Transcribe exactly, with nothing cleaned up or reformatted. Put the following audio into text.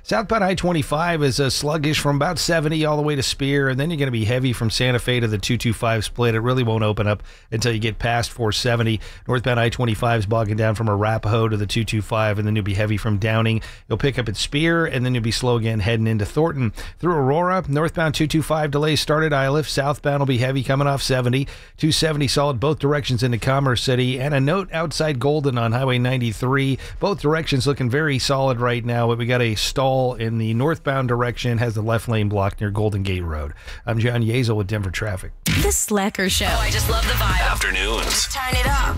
Southbound I twenty-five is uh, sluggish from about seventy all the way to Spear, and then you're going to be heavy from Santa Fe to the two twenty-five split. It really won't open up until you get past four seventy. Northbound I twenty-five is bogging down from Arapahoe to the two twenty-five, and then you'll be heavy from Downing. You'll pick up at Spear, and then you'll be slow again heading into Thornton. Through Aurora, northbound two twenty-five delays started Iliff. Southbound will be heavy coming off seventy. two seventy solid both directions into Commerce City. And a note outside Golden on Highway ninety-three. Both directions looking very solid right now, but we got a stall in the northbound direction, has the left lane blocked near Golden Gate Road. I'm John Yezel with Denver Traffic. The Slacker Show. Oh, I just love the vibe. Afternoons. Turn it up.